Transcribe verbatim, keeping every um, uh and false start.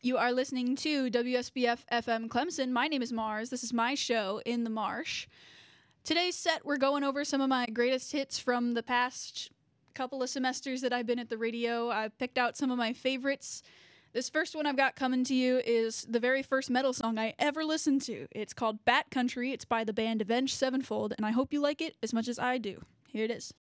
You are listening to W S B F F M Clemson. My name is Mars. This is my show, In the Marsh. Today's set, we're going over some of my greatest hits from the past couple of semesters that I've been at the radio. I've picked out some of my favorites. This first one I've got coming to you is the very first metal song I ever listened to. It's called Bat Country. It's by the band Avenged Sevenfold, and I hope you like it as much as I do. Here it is.